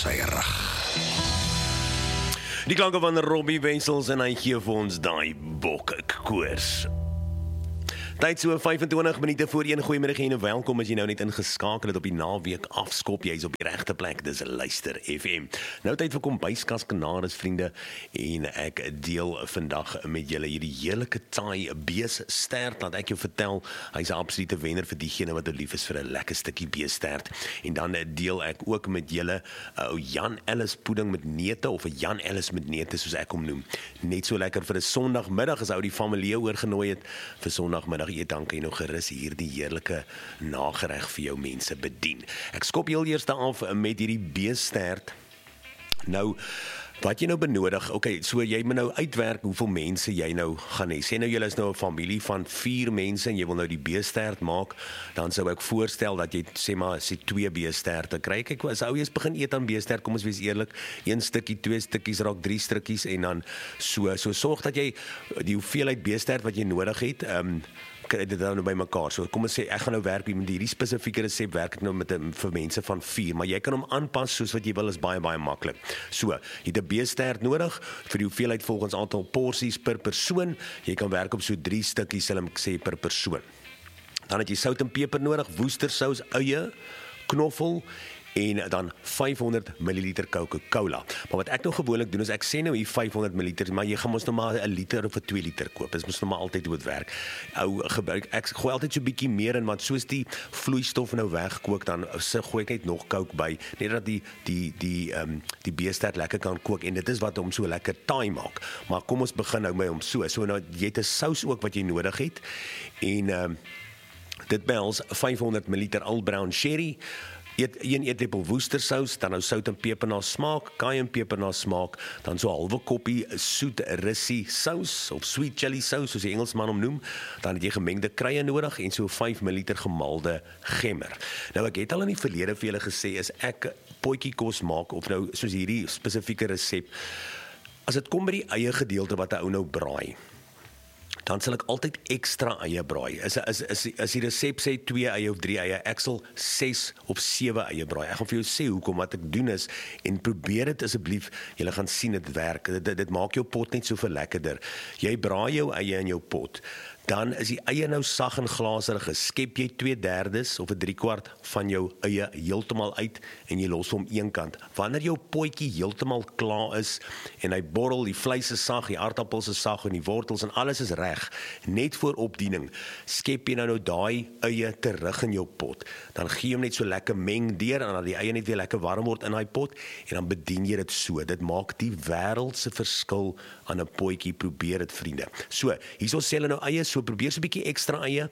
sy rug. Die klanke van Robbie Wessels en hy gee vir ons daai bokkoors. Tyd so 25 minute voor 1. Goeiemiddag en welkom as jy nou net ingeskakel het op die naweek afskop. Jy is op die regte plek, dis Luister FM. Nou tyd vir kombuiskas kanaries vriende en ek deel vandag met julle hierdie heerlike taai beestert. Laat ek jou vertel, hy's 'n absolute wenner vir diegene wat lief is vir 'n lekker stukkie beestert. En dan deel ek ook met julle 'n Jan Ellis pudding met neute of 'n Jan Ellis met neute soos ek hom noem. Net so lekker vir 'n Sondagmiddag as ou die familie oorgenooi het vir Sondagmiddag. Dan kan jy nog gerus hierdie heerlike nagereg vir jou mense bedien. Ek skop heel eers af met hierdie beestert. Nou, wat jy nou benodig, okay, so jy moet nou uitwerk hoeveel mense jy nou gaan hê. Sê nou jy is nou 'n familie van 4 mense en jy wil nou die beestert maak, dan sou ek voorstel dat jy sê maar as jy 2 beesterte kry. Kyk, as ou eers begin eet aan beestert, kom ons wees eerlik, 1 stukkie, 2 stukkies raak 3 stukkies en dan so sorg dat jy die hoeveelheid beestert wat jy nodig het, kry dit dan nou by mekaar. So kom ons sê ek gaan nou werk met hierdie spesifieke resep werk ek nou met vir mense van 4, maar jy kan hom aanpas soos wat jy wil, is baie maklik. So, jy het 'n beestert nodig vir die hoeveelheid volgens aantal porsies per persoon. Jy kan werk op so 3 stukkies sal ek sê per persoon. Dan het jy sout en peper nodig, woestersous, eie, knoffel en dan 500 ml Coca-Cola. Maar wat ek nou gewoonlik doen is ek sê nou hier 500 ml, maar jy gaan mos nou maar 1 liter of 2 liter koop. Dis mos nou maar altyd hoe dit werk. Ek gooi altyd so 'n bietjie meer in, want soos die vloeistof nou wegkook, dan gooi ek net nog Coke by, net dat die beestert lekker kan kook en dit is wat hom so lekker taai maak. Maar kom ons begin nou met hom so. So nou jy het 'n sous ook wat jy nodig het en dit behels 500 ml Old Brown Sherry, 1 eetlepel woestersous, dan nou sout en peper na smaak, cayenne-peper na smaak, dan so 'n halwe koppie soet rissie sous of sweet chili sous soos die Engelsman hom noem, dan het jy gemengde kruie nodig en so 5 ml gemaalde gemmer. Nou ek het al in die verlede vir julle gesê as ek potjie kos maak of nou soos hierdie spesifieke resep, as dit kom by die eie gedeelte wat 'n ou nou braai, dan sal ek altyd ekstra eie braai. As die resep sê 2 eie of 3 eie, ek sal 6 of 7 eie braai. Ek gaan vir jou sê hoekom. Wat ek doen is, en probeer dit asseblief, julle gaan sien dit werk. Dit maak jou pot net soveel lekkerder. Jy braai jou eie in jou pot. Dan is die eie nou sag en glaserig, skep jy 2/3 of 3/4 van jou eie heeltemal uit en jy los hom eenkant. Wanneer jou potjie heeltemal klaar is en hy borrel, die vleis is sag, die aardappels is sag en die wortels en alles is reg, net voor opdiening, skep jy nou daai eie terug in jou pot. Dan gee jy hom net so lekker meng deur en dan die eie net weer lekker warm word in daai pot en dan bedien jy dit so. Dit maak die wêreldse verskil aan 'n potjie. Probeer dit vriende. So, hierso sê hulle nou eie, so probeer so 'n bietjie ekstra eie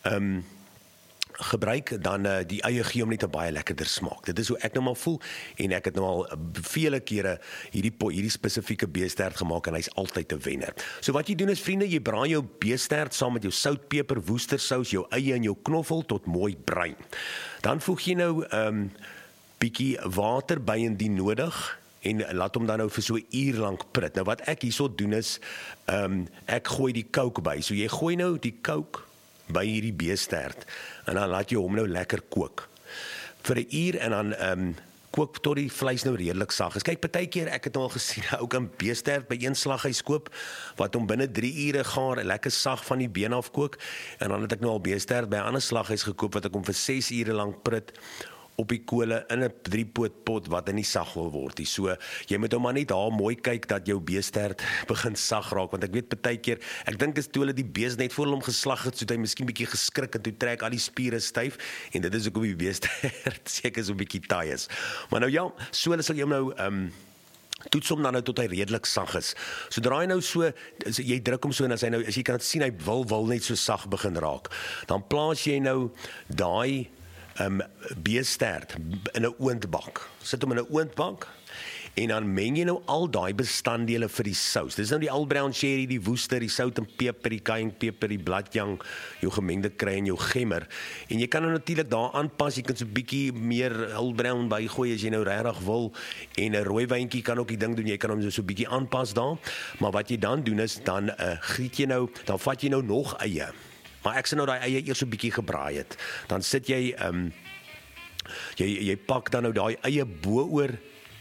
gebruik, dan die eie gee hom net 'n baie lekkerder smaak. Dit is hoe ek nou maar voel en ek het nou al vele kere hierdie spesifieke beestert gemaak en hy's altyd 'n wenner. So wat jy doen is vriende, jy braai jou beestert saam met jou sout, peper, woestersous, jou eie en jou knoffel tot mooi bruin. Dan voeg jy nou bietjie water by indien nodig en laat hom dan nou vir so 'n uur lank prit. Nou wat ek hierso doen is, ek gooi die Coke by. So jy gooi nou die Coke by hierdie beestert en dan laat jy hom nou lekker kook vir 'n uur en dan kook tot die vleis nou redelik sag is. Kyk, partykeer ek het nou al gesien, ou kan beestert by een slaghuis koop wat hom binne 3 ure gaar, lekker sag van die been af kook en dan het ek nou al beestert by 'n ander slaghuis gekoop wat ek hom vir 6 ure lank prit op die kole in 'n 3-poot pot wat nie sag wil word nie. So jy moet hom maar net daar mooi kyk dat jou beestert begin sag raak, want ek weet partykeer, ek dink is toe hulle die bees net voor hom geslag het, so het hy miskien bietjie geskrik en toe trek al die spiere styf en dit is hoekom die beestert seker so 'n bietjie taai is. Maar nou ja, so hulle sal jy hom nou toets hom dan nou tot hy redelik sag is. Sodra hy nou so, jy druk hom so en as hy nou, as jy kan sien hy wil net so sag begin raak, dan plaas jy nou daai beestert in 'n oondbak. Sit hom in 'n oondbak en dan meng jy nou al daai bestanddele vir die sous. Dis nou die Old Brown Sherry, die woester, die sout en peper, die cayenne-peper, die bladjang, jou gemengde kruie en jou gemmer. En jy kan nou natuurlik daar aanpas, jy kan so 'n bietjie meer Old Brown bygooi as jy nou regtig wil en 'n rooi wyntjie kan ook die ding doen, jy kan hom so 'n bietjie aanpas daar. Maar wat jy dan doen is dan giet jy nou, dan vat jy nou nog eie. Maar ek sê nou daai eie eers so 'n bietjie gebraai het. Dan sit jy jy pak dan nou daai eie bo-oor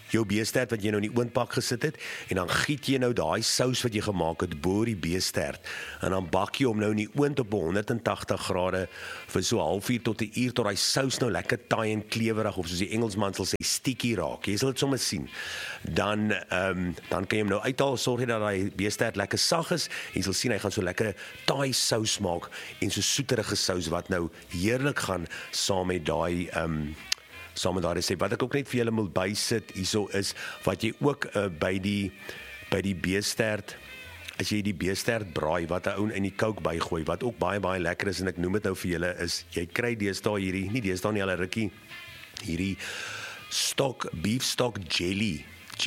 jou beestert wat jy nou in die oondpak gesit het, en dan giet jy nou daai sous wat jy gemaak het bo die beestert, en dan bak jy hom nou in die oond op 180 grade vir so 0,5 tot 1 uur, tot daai sous nou lekker taai en klewerig, of soos die Engelsman sal sê, sticky raak. Jy sal dit sommer sien. Dan kan jy hom nou uithaal, sorg jy dat daai beestert lekker sag is, en jy sal sien, hy gaan so lekker taai sous maak, en so soeterige sous, wat nou heerlik gaan saam met daai resep. Wat ek ook net vir julle moet bysit hierso is, wat jy ook by die beestert, as jy die beestert braai, wat 'n ou in die kook bygooi, wat ook baie lekker is, en ek noem dit nou vir julle, is, jy kry deesdae nie al 'n rukkie, hierdie beef stock jelly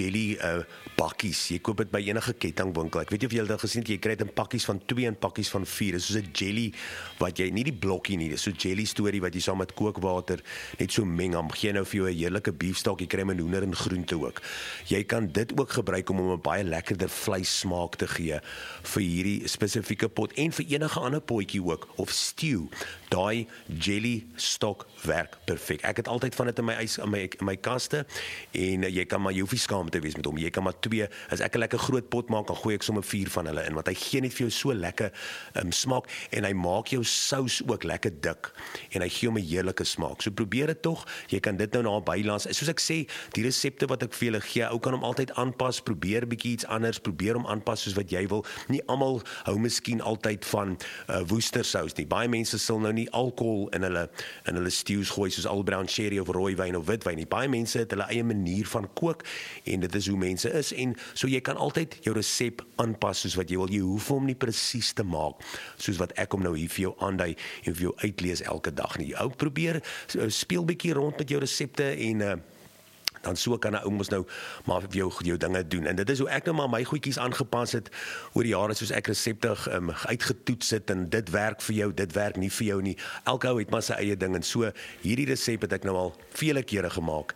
bakkies. Jy koop dit by enige kettingwinkel. Ek weet nie of jy dit al gesien het, jy kry dit in pakkies van 2 en pakkies van 4. Dit is soos 'n jelly wat jy, nie die blokkie nie, dis so 'n jelly storie wat jy saam met kookwater net so meng. Dan gee nou vir jou 'n heerlike beefstok, jy kry met hoender en groente ook. Jy kan dit ook gebruik om 'n baie lekkerder vleissmaak te gee vir hierdie spesifieke pot en vir enige ander potjie ook, of stew. Daai jelly stok werk perfek. Ek het altyd van dit in my kaste, en jy kan maar, jy hoef nie skaam te wees met hom. Jy kan maar 2, as ek 'n lekker groot pot maak, dan gooi ek sommer 4 van hulle in, want hy gee net vir jou so lekker smaak, en hy maak jou sous ook lekker dik, en hy gee hom 'n heerlike smaak. So probeer dit tog, jy kan dit nou na bylaas. Soos ek sê, die resepte wat ek vir julle gee, ou kan hom altyd aanpas, probeer bietjie iets anders, probeer hom aanpas soos wat jy wil. Nie almal hou miskien altyd van woestersous nie. Baie mense sal nou nie alkohol in hulle stews gooi, soos Old Brown Sherry of rooiwyn of witwyn nie. Baie mense het hulle eie manier van kook, en dit is hoe mense is, en so jy kan altyd jou resep aanpas soos wat jy wil. Jy hoef hom nie presies te maak soos wat ek hom nou hier vir jou aandui en vir jou uitlees elke dag nie. Ou probeer speel bietjie rond met jou resepte, en dan so kan 'n ou mos nou maar vir jou dinge doen. En dit is hoe ek nou maar my goedjies aangepas het oor die jare, soos ek resepte uitgetoets het, en dit werk vir jou, dit werk nie vir jou nie. Elke ou het maar sy eie ding, en so hierdie resep het ek nou al vele kere gemaak,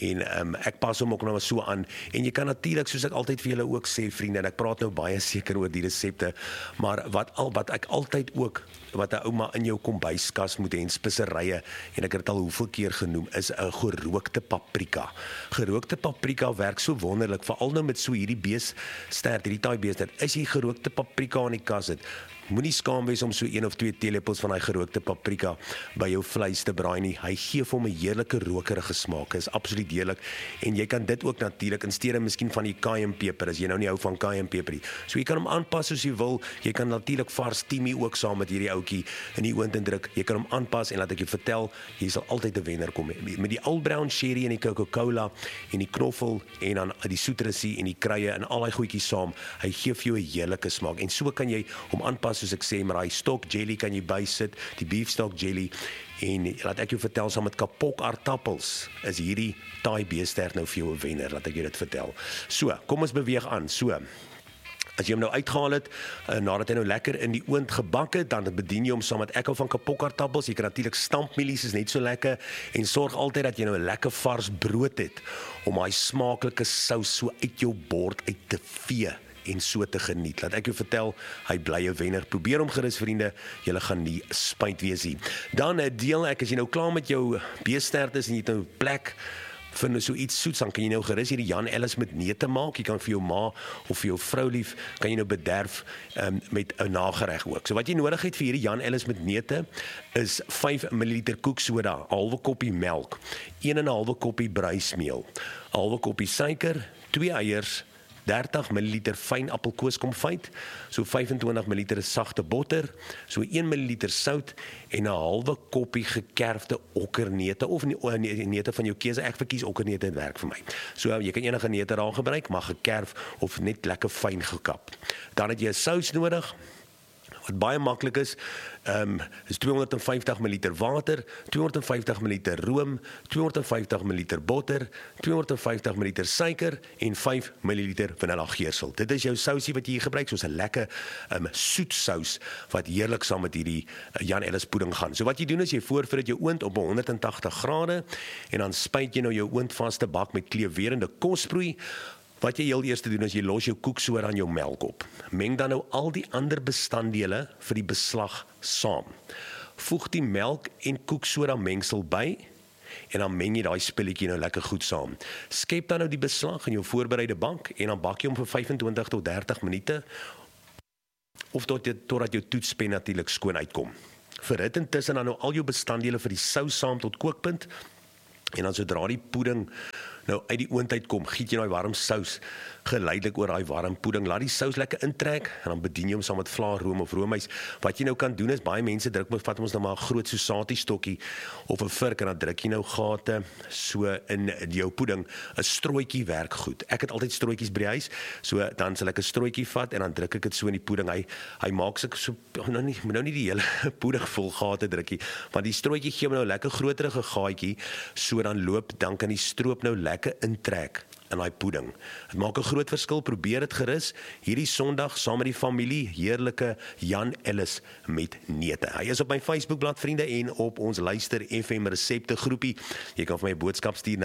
en ek pas hom ook nou so aan. En jy kan natuurlik, soos ek altyd vir julle ook sê, vriende, en ek praat nou baie seker oor die resepte, maar wat ek altyd ook, wat 'n ouma in jou kombuiskas moet hê, en speserye, en ek het dit al hoeveel keer genoem, is 'n gerookte paprika. Gerookte paprika werk so wonderlik, veral nou met so hierdie beestert, hierdie taai beestert. As jy gerookte paprika in die kas het, moenie skaam wees om so 1 of 2 teelepels van daai gerookte paprika by jou vleis te braai nie. Hy gee vir hom 'n heerlike rokerige smaak. Is absoluut heerlik. En jy kan dit ook natuurlik in steede miskien van die cayenne-peper, as jy nou nie hou van cayenne-peper nie. So jy kan hom aanpas soos jy wil. Jy kan natuurlik vars timie ook saam met hierdie ouetjie in die oond indruk. Jy kan hom aanpas, en laat ek jou vertel, jy sal altyd 'n wenner kom met die Old Brown Sherry en die Coca-Cola en die knoffel en dan die soetresie en die kruie en al daai goedjies saam. Hy gee vir jou 'n heerlike smaak, en so kan jy hom aanpas, soos ek sê, maar daai stok jelly kan jy bysit, die beef stock jelly, en laat ek jou vertel, saam met kapok aardappels is hierdie taai beestert nou vir jou 'n wenner, laat ek jou dit vertel. So, kom ons beweeg aan. So, as jy hom nou uitgehaal het, nadat hy nou lekker in die oond gebak het, dan bedien jy hom saam met, ek hou van kapokaartappels, jy kan natuurlik stampmielies, is net so lekker, en sorg altyd dat jy nou 'n lekker vars brood het, om daai smaaklike sous so uit jou bord uit te vee, en so te geniet. Laat ek jou vertel, hy bly 'n wenner. Probeer hom gerus, vriende, julle gaan nie spyt wees nie. Dan deel ek, as jy nou klaar met jou beestert is, en jy het nou plek vir so iets soets, dan kan jy nou gerus hierdie Jan Ellis met neute maak. Jy kan vir jou ma of vir jou vrou lief, kan jy nou bederf met 'n nagereg ook. So wat jy nodig het vir hierdie Jan Ellis met neute is 5 ml koeksoda, 'n halwe koppie melk, 1 en 'n halwe koppie bruismeel, 'n halwe koppie suiker, 2 eiers, 30 ml fyn appelkoeskomfyt, so 25 ml sagte botter, so 1 ml sout en 'n halwe koppie gekerfde okkerneute of neute van jou keuse. Ek verkies okkerneute, dit werk vir my. So jy kan enige neute daar gebruik, maar gekerf of net lekker fyn gekap. Dan het jy 'n sous nodig. Wat baie maklik is 250 ml water, 250 ml room, 250 ml botter, 250 ml suiker en 5 ml vanillageursel. Dit is jou sousie wat jy hier gebruik, soos 'n lekker soet sous wat heerlik saam met hierdie Jan Ellis pudding gaan. So wat jy doen is jy voorberei jou oond op 180 grade en dan spuit jy nou jou oond vaste bak met kleefwerende kosproei. Wat jy heel eers doen is jy los jou koeksoda aan jou melk op. Meng dan nou al die ander bestanddele vir die beslag saam. Voeg die melk en koeksoda mengsel by en dan meng jy daai spilletjie nou lekker goed saam. Skep dan nou die beslag in jou voorbereide bank en dan bak jy hom vir 25 tot 30 minute of totdat jou toetspen natuurlik skoon uitkom. Verhit intussen dan nou al jou bestanddele vir die sous saam tot kookpunt en dan sodra die pudding nou uit die oond uitkom, giet jy daai warm sous geleidelik oor daai warm pudding. Laat die sous lekker intrek en dan bedien jy hom saam met vla, room of roomys. Wat jy nou kan doen is baie mense vat ons nou maar 'n groot sosatie stokkie of 'n vurk en dan druk jy nou gate so in jou pudding. 'n Strooitjie werk goed. Ek het altyd strooitjies by die huis. So dan sal ek 'n strooitjie vat en dan druk ek dit so in die pudding. Hy maak so nou nie die hele pudding vol gate drukkie, want die strooitjie gee hom nou lekker groterige gaatjie, so dan kan die stroop nou lekker intrek in daai pudding. Dit maak 'n groot verskil, probeer dit gerus hierdie Sondag saam met die familie, heerlike Jan Ellis met neute. Hy is op my Facebookblad vriende en op ons Luister FM resepte groepie. Jy kan vir my 'n boodskap stuur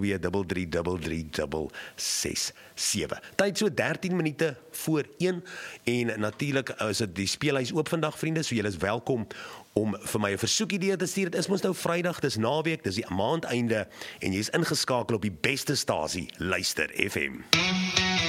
082333367. Tyd so 13 minute voor 1 en natuurlik is dit die speelhuis oop vandag vriende, so julle is welkom om vir my 'n versoekidee te stuur. Dit is mos nou Vrydag, dis naweek, dis die maandeinde en jy's ingeskakel op die beste stasie, Luister FM.